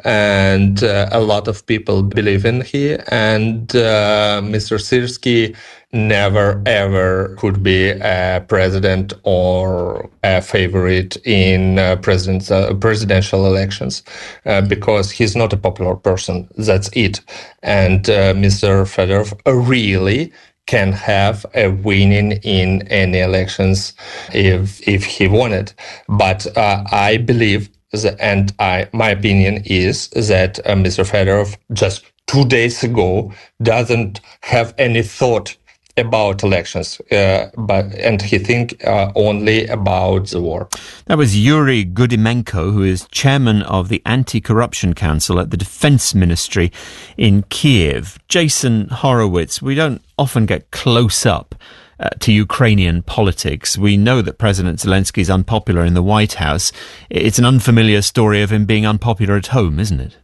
and uh, a lot of people believe in him. And uh, Mister Syrskyi never ever could be a president or a favorite in uh, president, uh, presidential elections uh, because he's not a popular person. That's it. And uh, Mister Fedorov really can have a winning in any elections if if he wanted. But uh, I believe, that, and I my opinion is that uh, Mister Fedorov just two days ago doesn't have any thought about elections, uh, but and he think uh, only about the war. That was Yuri Gudimenko, who is chairman of the Anti-Corruption Council at the Defense Ministry in Kiev. Jason Horowitz, we don't often get close up uh, to Ukrainian politics. We know that President Zelensky is unpopular in the White House. It's an unfamiliar story of him being unpopular at home, isn't it?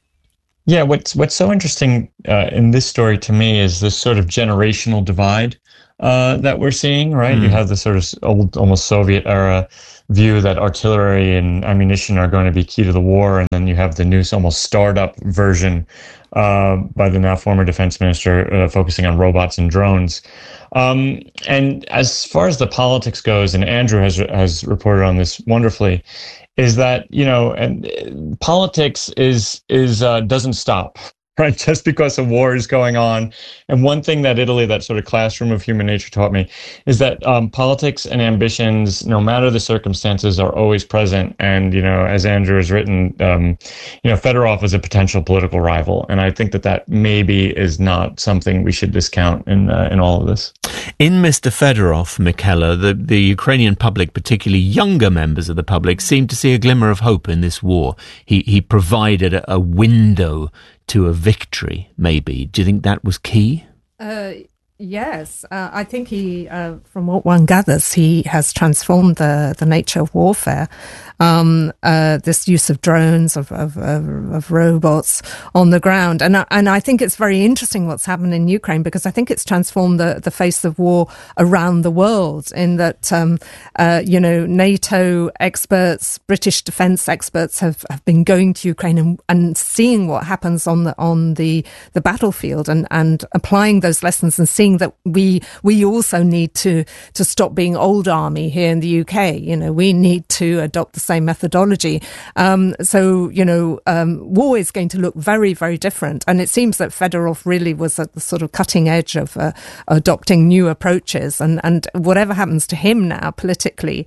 Yeah, what's what's so interesting uh, in this story to me is this sort of generational divide uh, that we're seeing, right? Mm. You have the sort of old, almost Soviet era view that artillery and ammunition are going to be key to the war, and then you have the new, almost startup version uh, by the now former defense minister uh, focusing on robots and drones. Um, and as far as the politics goes, and Andrew has has reported on this wonderfully, is that, you know, and politics is is uh, doesn't stop, right? Just because a war is going on. And one thing that Italy, that sort of classroom of human nature, taught me is that um, politics and ambitions, no matter the circumstances, are always present. And, you know, as Andrew has written, um, you know, Fedorov is a potential political rival. And I think that that maybe is not something we should discount in uh, in all of this. In Mister Fedorov, Michaela, the, the Ukrainian public, particularly younger members of the public, seemed to see a glimmer of hope in this war. He he provided a, a window to a victory, maybe. Do you think that was key? Uh, yes. Uh, I think he, uh, from what one gathers, he has transformed the, the nature of warfare. Um, uh, this use of drones, of, of, of, of robots on the ground. And, and I think it's very interesting what's happened in Ukraine, because I think it's transformed the, the face of war around the world, in that, um, uh, you know, NATO experts, British defense experts have, have been going to Ukraine and, and seeing what happens on the, on the, the battlefield, and, and applying those lessons, and seeing that we, we also need to, to stop being old army here in the U K. You know, we need to adopt the same methodology. Um, so, you know, um, war is going to look very, very different. And it seems that Fedorov really was at the sort of cutting edge of uh, adopting new approaches. And, and whatever happens to him now politically,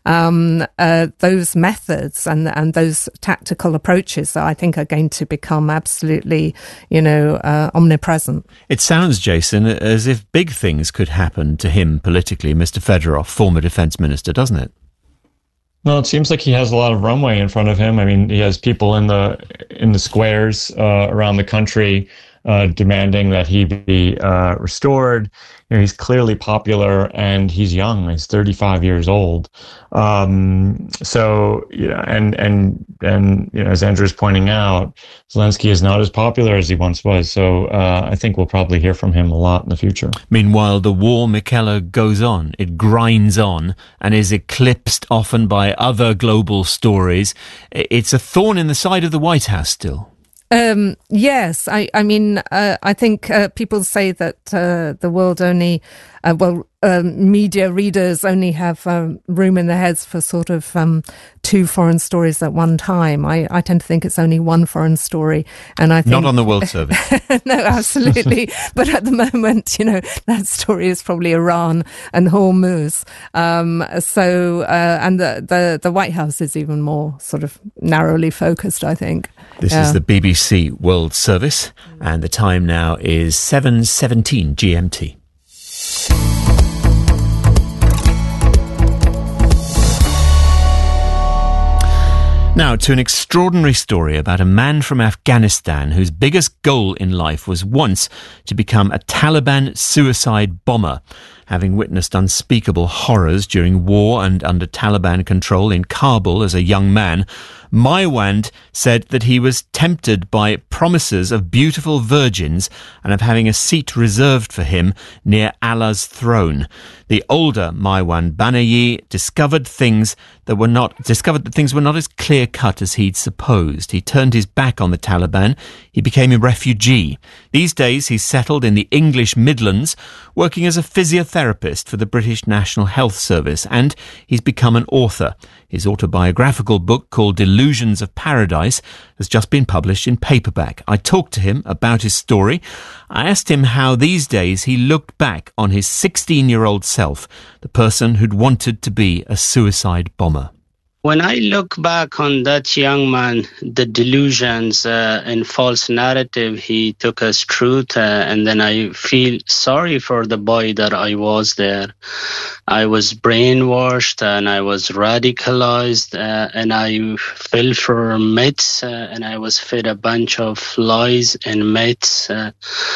um, uh, those methods and, and those tactical approaches, I think, are going to become absolutely, you know, uh, omnipresent. It sounds, Jason, as if big things could happen to him politically, Mister Fedorov, former defense minister, doesn't it? Well, it seems like he has a lot of runway in front of him. I mean, he has people in the in the squares uh, around the country uh, demanding that he be uh, restored. You know, he's clearly popular, and he's young. He's thirty-five years old. Um, so, you know, and and and you know, as Andrew's pointing out, Zelensky is not as popular as he once was. So, uh, I think we'll probably hear from him a lot in the future. Meanwhile, the war, Michaela, goes on. It grinds on and is eclipsed often by other global stories. It's a thorn in the side of the White House still. Um, yes, I, I mean, uh, I think uh, people say that uh, the world only, uh, well, um, media readers only have um, room in their heads for sort of um, two foreign stories at one time. I, I tend to think it's only one foreign story, and I think not on the World Service. No, absolutely. But at the moment, you know, that story is probably Iran and Hormuz. Um, so, uh, and the, the the White House is even more sort of narrowly focused, I think. This yeah. is the B B C World Service, and the time now is seven seventeen G M T. Now to an extraordinary story about a man from Afghanistan whose biggest goal in life was once to become a Taliban suicide bomber. Having witnessed unspeakable horrors during war and under Taliban control in Kabul as a young man, Maiwand said that he was tempted by promises of beautiful virgins and of having a seat reserved for him near Allah's throne. The older Maiwand Banayi discovered things that were not discovered that things were not as clear cut as he'd supposed. He turned his back on the Taliban. He became a refugee. These days he's settled in the English Midlands, working as a physiotherapist for the British National Health Service, and he's become an author. His autobiographical book, called Delusions of Paradise, has just been published in paperback. I talked to him about his story. I asked him how these days he looked back on his sixteen-year-old self, the person who'd wanted to be a suicide bomber. When I look back on that young man, the delusions uh, and false narrative he took as truth, uh, and then I feel sorry for the boy that I was there. I was brainwashed and I was radicalized uh, and I fell for myths uh, and I was fed a bunch of lies and myths. Uh,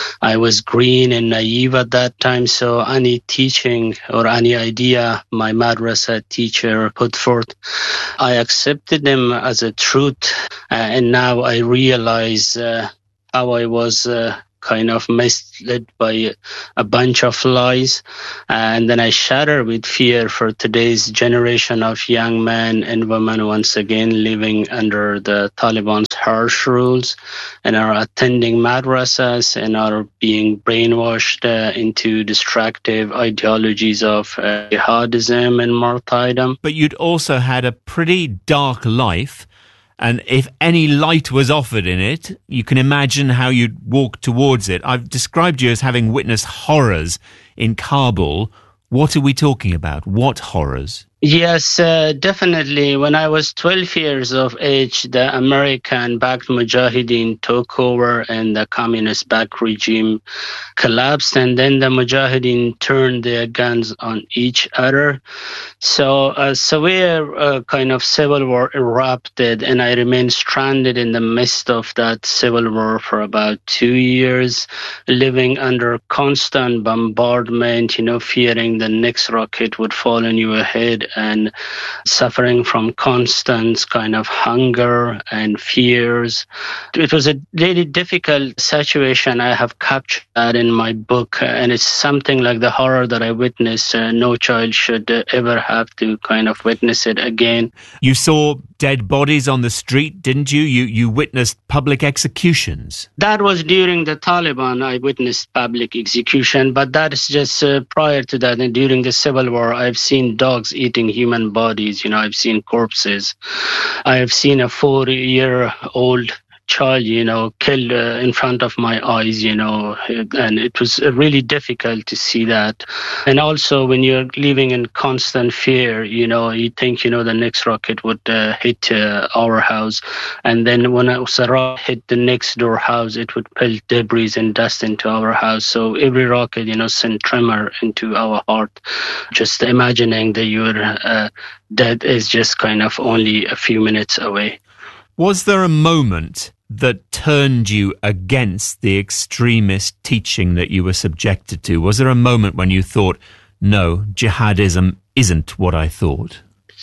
I was green and naive at that time, so any teaching or any idea my madrasa teacher put forth, I accepted them as a truth, uh, and now I realize uh, how I was uh, kind of misled by a bunch of lies, and then I shudder with fear for today's generation of young men and women once again living under the Taliban's harsh rules and are attending madrasas and are being brainwashed uh, into destructive ideologies of uh, jihadism and martyrdom. But you'd also had a pretty dark life. And if any light was offered in it, you can imagine how you'd walk towards it. I've described you as having witnessed horrors in Kabul. What are we talking about? What horrors? Yes, uh, definitely. When I was twelve years of age, the American-backed Mujahideen took over and the communist-backed regime collapsed, and then the Mujahideen turned their guns on each other. So a severe uh, kind of civil war erupted, and I remained stranded in the midst of that civil war for about two years, living under constant bombardment, you know, fearing the next rocket would fall on your head, and suffering from constant kind of hunger and fears. It was a really difficult situation. I have captured that in my book, and it's something like the horror that I witnessed. Uh, no child should uh, ever have to kind of witness it again. You saw dead bodies on the street, didn't you? You you witnessed public executions. That was during the Taliban. I witnessed public execution, but that is just uh, prior to that. And during the Civil War, I've seen dogs eating human bodies. You know, I've seen corpses. I have seen a four-year-old child, you know, killed uh, in front of my eyes, you know, and it was really difficult to see that. And also when you're living in constant fear, you know, you think, you know, the next rocket would uh, hit uh, our house. And then when a rocket hit the next door house, it would pelt debris and dust into our house. So every rocket, you know, sent tremor into our heart. Just imagining that your uh, death is just kind of only a few minutes away. Was there a moment that turned you against the extremist teaching that you were subjected to? Was there a moment when you thought, no, jihadism isn't what I thought?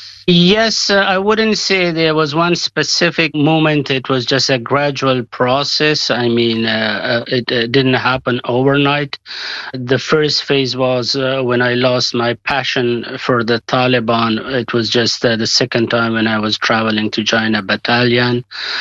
Yes, uh, I wouldn't say there was one specific moment. It was just a gradual process. I mean, uh, it uh, didn't happen overnight. The first phase was uh, when I lost my passion for the Taliban. It was just uh, the second time when I was traveling to join a battalion.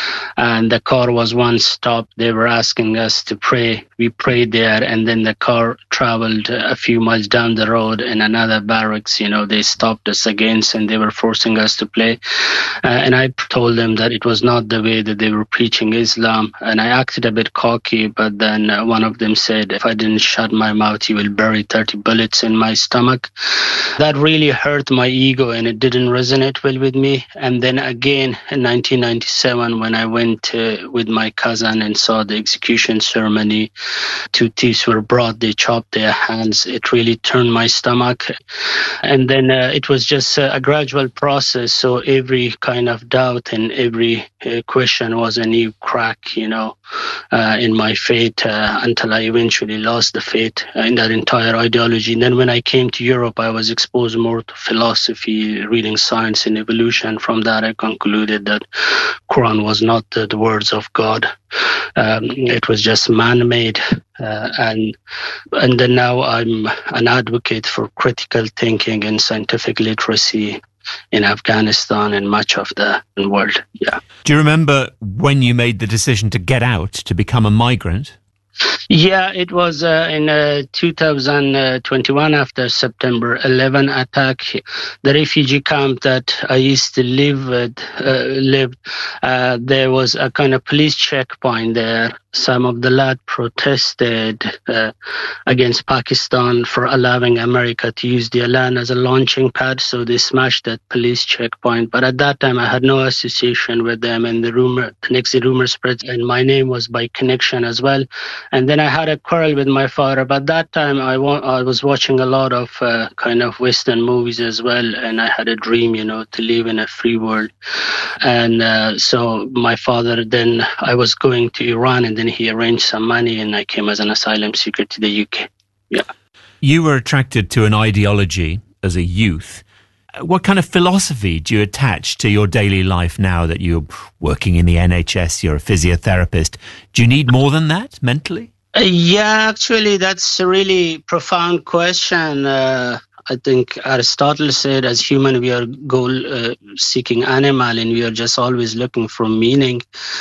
And the car was one stop. They were asking us to pray. We prayed there, and then the car traveled a few miles down the road in another barracks. You know, they stopped us again, and they were forcing us to play. Uh, and I told them that it was not the way that they were preaching Islam. And I acted a bit cocky, but then uh, one of them said, if I didn't shut my mouth, you will bury thirty bullets in my stomach. That really hurt my ego, and it didn't resonate well with me. And then again, in nineteen ninety-seven, when I went uh, with my cousin and saw the execution ceremony, two thieves were brought, they chopped their hands. It really turned my stomach. And then uh, it was just uh, a gradual process. So every kind of doubt and every uh, question was a new crack, you know, uh, in my faith uh, until I eventually lost the faith uh, in that entire ideology. And then when I came to Europe, I was exposed more to philosophy, reading science and evolution. From that, I concluded that Quran was not the, the words of God. Um, it was just man-made. Uh, and and then now I'm an advocate for critical thinking and scientific literacy in Afghanistan and much of the world. Yeah. Do you remember when you made the decision to get out, to become a migrant? Yeah, it was uh, in uh, two thousand twenty-one after September eleventh attack. The refugee camp that I used to live with, uh, lived, uh, there was a kind of police checkpoint there. some of the lads protested uh, against Pakistan for allowing America to use their land as a launching pad. So they smashed that police checkpoint. But at that time, I had no association with them. And the rumor, the next day rumor spread, and my name was by connection as well. And then I had a quarrel with my father. But that time, I, wa- I was watching a lot of uh, kind of Western movies as well. And I had a dream, you know, to live in a free world. And uh, so my father, then I was going to Iran, and then he arranged some money, and I came as an asylum seeker to the U K. Yeah. You were attracted to an ideology as a youth. What kind of philosophy do you attach to your daily life now that you're working in the N H S, you're a physiotherapist? Do you need more than that mentally? Uh, yeah, actually, that's a really profound question. Uh, I think Aristotle said, as human, we are goal-seeking animal, and we are just always looking for meaning.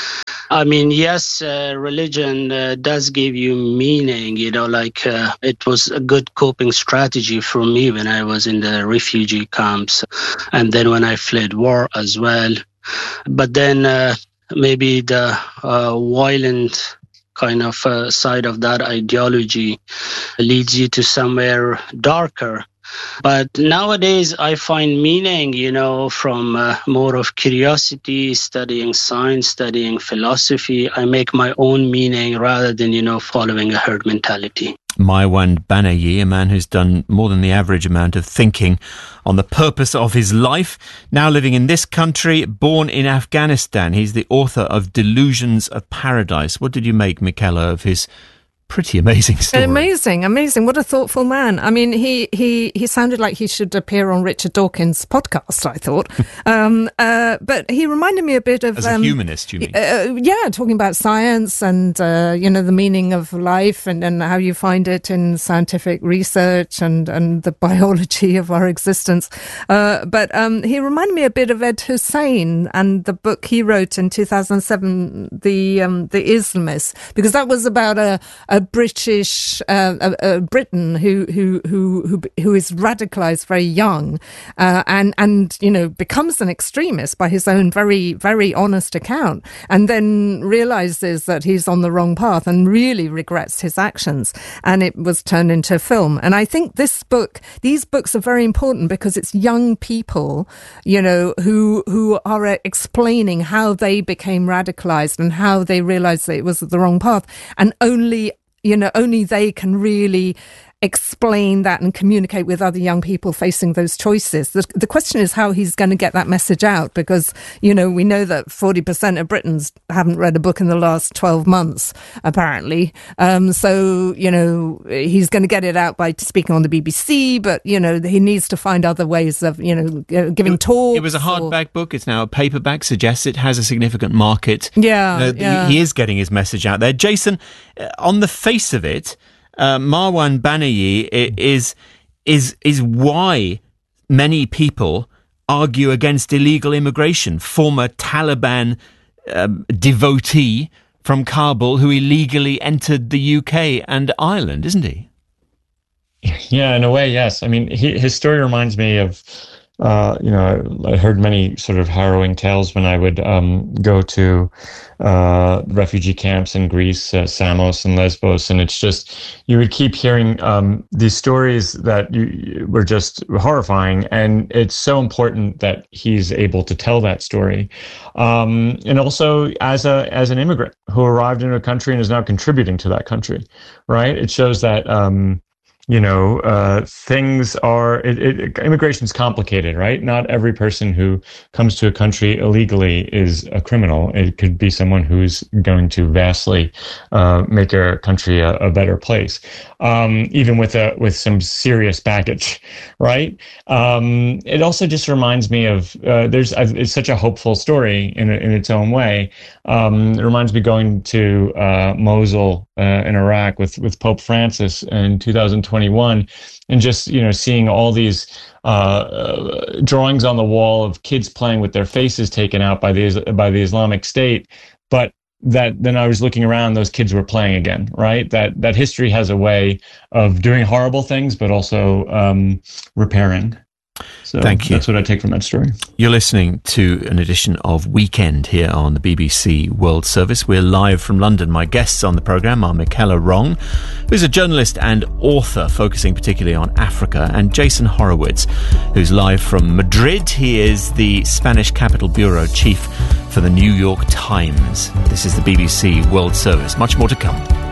I mean, yes, uh, religion uh, does give you meaning, you know, like uh, it was a good coping strategy for me when I was in the refugee camps, and then when I fled war as well. But then uh, maybe the uh, violent kind of uh, side of that ideology leads you to somewhere darker. But nowadays, I find meaning, you know, from uh, more of curiosity, studying science, studying philosophy. I make my own meaning rather than, you know, following a herd mentality. Maiwand Banayi, a man who's done more than the average amount of thinking on the purpose of his life, now living in this country, born in Afghanistan. He's the author of Delusions of Paradise. What did you make, Michaela, of his pretty amazing story? Amazing, amazing. What a thoughtful man. I mean, he he he sounded like he should appear on Richard Dawkins' podcast, I thought. um, uh, but he reminded me a bit of... As a um, humanist, you mean? Uh, yeah, talking about science and, uh, you know, the meaning of life and, and how you find it in scientific research and, and the biology of our existence. Uh, but um, he reminded me a bit of Ed Hussein and the book he wrote in two thousand seven, The um, the Islamists, because that was about a, a British uh, a, a Briton who who who who who is radicalized very young, uh, and and you know becomes an extremist by his own very very honest account, and then realizes that he's on the wrong path and really regrets his actions, and it was turned into a film. And I think this book, these books are very important because it's young people, you know, who who are explaining how they became radicalized and how they realized that it was the wrong path, and only You know, only they can really explain that and communicate with other young people facing those choices. The, the question is how he's going to get that message out, because, you know, we know that forty percent of Britons haven't read a book in the last twelve months, apparently. Um, so, you know, he's going to get it out by speaking on the B B C, but, you know, he needs to find other ways of, you know, giving talks. It was a hardback or... book. It's now a paperback. Suggests it has a significant market. Yeah, uh, yeah. He is getting his message out there. Jason, on the face of it, Uh, Maiwand Banayi is is is why many people argue against illegal immigration. Former Taliban um, devotee from Kabul who illegally entered the U K and Ireland, isn't he? Yeah, in a way, yes. I mean, he, his story reminds me of, uh, you know, I heard many sort of harrowing tales when I would um, go to uh, refugee camps in Greece, uh, Samos and Lesbos, and it's just, you would keep hearing um, these stories that you, were just horrifying, and it's so important that he's able to tell that story. Um, and also as a as an immigrant who arrived in a country and is now contributing to that country, right? It shows that um, you know, uh, things are, it, it, immigration is complicated, right? Not every person who comes to a country illegally is a criminal. It could be someone who's going to vastly uh, make a country a, a better place, um, even with a with some serious baggage, right? Um, it also just reminds me of, uh, there's, uh, it's such a hopeful story in in its own way. Um, it reminds me going to uh, Mosul uh, in Iraq with, with Pope Francis in two thousand twenty-one, and just, you know, seeing all these uh, uh, drawings on the wall of kids playing with their faces taken out by the by the Islamic State, but that then I was looking around, those kids were playing again, right? That that history has a way of doing horrible things, but also um, repairing. So Thank you. That's what I take from that story. You're listening to an edition of Weekend here on the B B C World Service. We're live from London. My guests on the programme are Michaela Wrong, who's a journalist and author focusing particularly on Africa, and Jason Horowitz, who's live from Madrid. He is the Spanish Capital Bureau Chief for the New York Times. This is the B B C World Service. Much more to come.